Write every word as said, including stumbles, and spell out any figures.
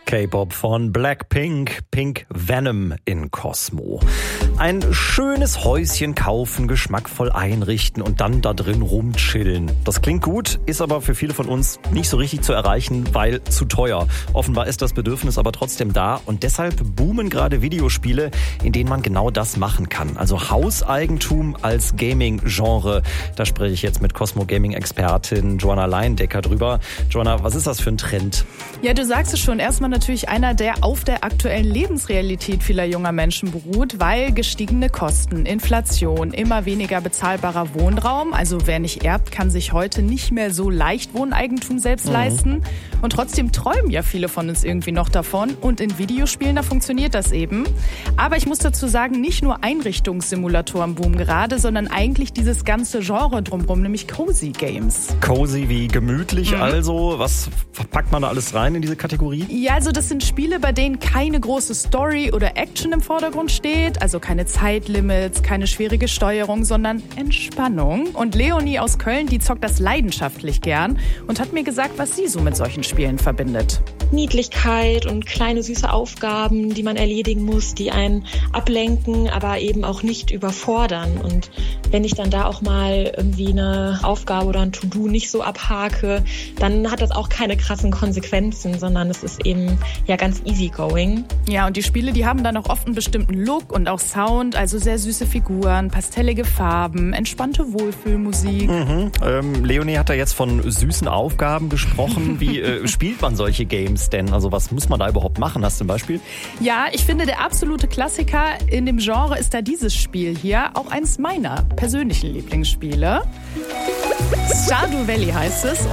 K-Pop von Blackpink, Pink Venom in Cosmo. Ein schönes Häuschen kaufen, geschmackvoll einrichten und dann da drin rumchillen. Das klingt gut, ist aber für viele von uns nicht so richtig zu erreichen, weil zu teuer. Offenbar ist das Bedürfnis aber trotzdem da und deshalb boomen gerade Videospiele, in denen man genau das machen kann. Also Hauseigentum als Gaming-Genre. Da spreche ich jetzt mit Cosmo Gaming-Expertin Joanna Leindecker drüber. Joanna, was ist das für ein Trend? Ja, du sagst es schon, erstmal natürlich einer, der auf der aktuellen Lebensrealität vieler junger Menschen beruht, weil gestiegene Kosten, Inflation, immer weniger bezahlbarer Wohnraum, also wer nicht erbt, kann sich heute nicht mehr so leicht Wohneigentum selbst mhm. leisten. Und trotzdem träumen ja viele von uns irgendwie noch davon. Und in Videospielen, da funktioniert das eben. Aber ich muss dazu sagen, nicht nur Einrichtungssimulatoren boomen gerade, sondern eigentlich dieses ganze Genre drumherum, nämlich Cozy Games. Cozy wie gemütlich mhm. also? Was packt man da alles rein in diese Kategorie? Ja, also das sind Spiele, bei denen keine große Story oder Action im Vordergrund steht. Also keine Zeitlimits, keine schwierige Steuerung, sondern Entspannung. Und Leonie aus Köln, die zockt das leidenschaftlich gern und hat mir gesagt, was sie so mit solchen Spielen verbindet. Niedlichkeit und kleine süße Aufgaben, die man erledigen muss, die einen ablenken, aber eben auch nicht überfordern. Und wenn ich dann da auch mal irgendwie eine Aufgabe oder ein To-Do nicht so abhake, dann hat das auch keine krassen Konsequenzen, sondern es ist eben ja ganz easygoing. Ja, und die Spiele, die haben dann auch oft einen bestimmten Look und auch Sound, also sehr süße Figuren, pastellige Farben, entspannte Wohlfühlmusik. Mhm. Ähm, Leonie hat da jetzt von süßen Aufgaben gesprochen. Wie äh, spielt man solche Games denn? Also was muss man da überhaupt machen? Hast du ein Beispiel? Ja, ich finde, der absolute Klassiker in dem Genre ist da dieses Spiel hier, auch eins meiner persönlichen Lieblingsspiele. Stardew Valley heißt es.